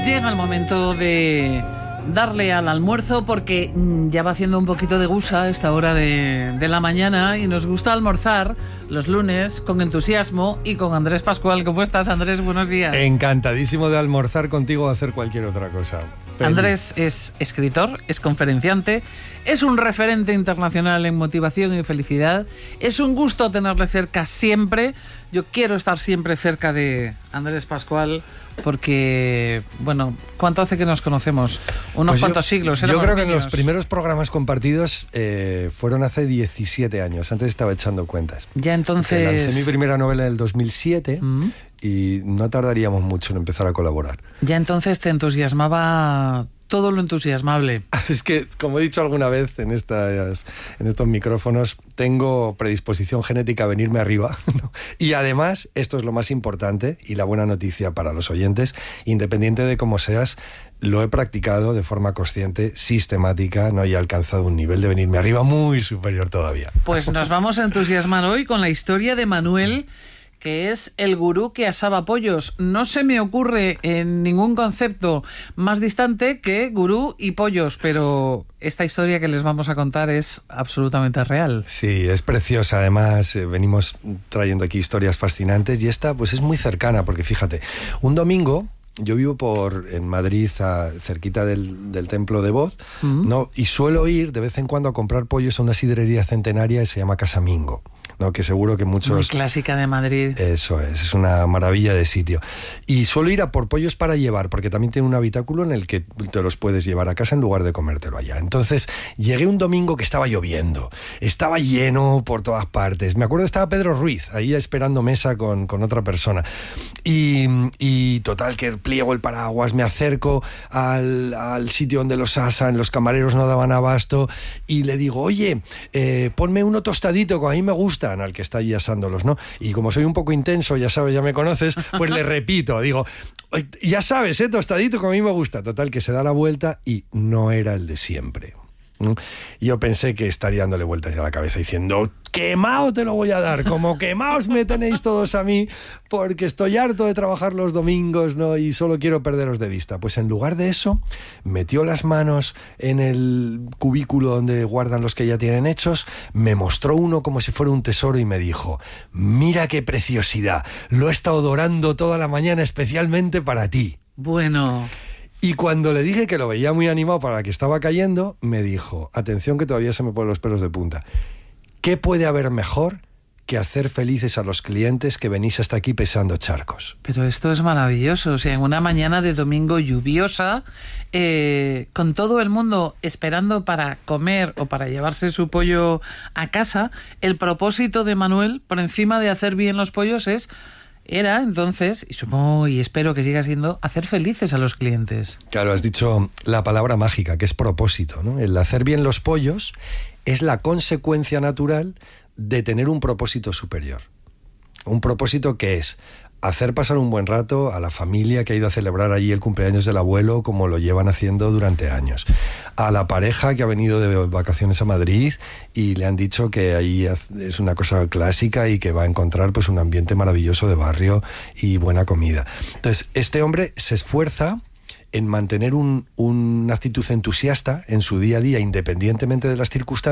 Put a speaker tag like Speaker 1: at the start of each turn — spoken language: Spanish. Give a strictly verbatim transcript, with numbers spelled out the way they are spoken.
Speaker 1: Llega el momento de darle al almuerzo porque ya va haciendo un poquito de gusa a esta hora de, de la mañana y nos gusta almorzar los lunes con entusiasmo y con Andrés Pascual. ¿Cómo estás, Andrés? Buenos días.
Speaker 2: Encantadísimo de almorzar contigo o hacer cualquier otra cosa. Feliz.
Speaker 1: Andrés es escritor, es conferenciante, es un referente internacional en motivación y felicidad. Es un gusto tenerle cerca siempre. Yo quiero estar siempre cerca de Andrés Pascual porque, bueno, ¿cuánto hace que nos conocemos? Unos
Speaker 2: pues
Speaker 1: cuantos
Speaker 2: yo,
Speaker 1: siglos.
Speaker 2: Yo creo que
Speaker 1: niños.
Speaker 2: los primeros programas compartidos eh, fueron hace diecisiete años. Antes estaba echando cuentas.
Speaker 1: Ya entonces...
Speaker 2: Lancé mi primera novela en el dos mil siete mm. y no tardaríamos mucho en empezar a colaborar.
Speaker 1: Ya entonces te entusiasmaba... todo lo entusiasmable.
Speaker 2: Es que, como he dicho alguna vez en, estas, en estos micrófonos, tengo predisposición genética a venirme arriba, ¿no? Y además, esto es lo más importante y la buena noticia para los oyentes, independiente de cómo seas, lo he practicado de forma consciente, sistemática, ¿no? Y he alcanzado un nivel de venirme arriba muy superior todavía.
Speaker 1: Pues nos vamos a entusiasmar hoy con la historia de Manuel, que es el gurú que asaba pollos. No se me ocurre en ningún concepto más distante que gurú y pollos, pero esta historia que les vamos a contar es absolutamente real.
Speaker 2: Sí, es preciosa. Además, eh, venimos trayendo aquí historias fascinantes y esta pues es muy cercana, porque fíjate, un domingo... Yo vivo por en Madrid, a, cerquita del, del Templo de Voz, uh-huh. ¿no? Y suelo ir de vez en cuando a comprar pollos a una sidrería centenaria que se llama Casamingo, ¿no? Que seguro que muchos...
Speaker 1: Muy clásica de Madrid.
Speaker 2: Eso es, es una maravilla de sitio. Y suelo ir a por pollos para llevar, porque también tiene un habitáculo en el que te los puedes llevar a casa en lugar de comértelo allá. Entonces, llegué un domingo que estaba lloviendo, estaba lleno por todas partes. Me acuerdo que estaba Pedro Ruiz, ahí esperando mesa con, con otra persona. Y, y total, que pliego el paraguas, me acerco al, al sitio donde los asan, los camareros no daban abasto, y le digo, oye, eh, ponme uno tostadito, que a mí me gustan, al que está ahí asándolos, ¿no? Y como soy un poco intenso, ya sabes, ya me conoces, pues le repito, digo, ya sabes, ¿eh? Tostadito, que a mí me gusta. Total, que se da la vuelta y no era el de siempre. Yo pensé que estaría dándole vueltas a la cabeza diciendo, quemado te lo voy a dar, como quemaos me tenéis todos a mí, porque estoy harto de trabajar los domingos, ¿no? Y solo quiero perderos de vista. Pues en lugar de eso, metió las manos en el cubículo donde guardan los que ya tienen hechos, me mostró uno como si fuera un tesoro y me dijo, mira qué preciosidad, lo he estado dorando toda la mañana especialmente para ti.
Speaker 1: Bueno...
Speaker 2: Y cuando le dije que lo veía muy animado para la que estaba cayendo, me dijo, atención que todavía se me ponen los pelos de punta, ¿qué puede haber mejor que hacer felices a los clientes que venís hasta aquí pesando charcos?
Speaker 1: Pero esto es maravilloso, o sea, en una mañana de domingo lluviosa, eh, con todo el mundo esperando para comer o para llevarse su pollo a casa, el propósito de Manuel, por encima de hacer bien los pollos, es... Era entonces, y supongo y espero que siga siendo, hacer felices a los clientes.
Speaker 2: Claro, has dicho la palabra mágica, que es propósito, ¿no? El hacer bien los pollos es la consecuencia natural de tener un propósito superior. Un propósito que es hacer pasar un buen rato a la familia que ha ido a celebrar allí el cumpleaños del abuelo, como lo llevan haciendo durante años. A la pareja que ha venido de vacaciones a Madrid y le han dicho que ahí es una cosa clásica y que va a encontrar pues un ambiente maravilloso de barrio y buena comida. Entonces, este hombre se esfuerza en mantener un, una actitud entusiasta en su día a día, independientemente de las circunstancias,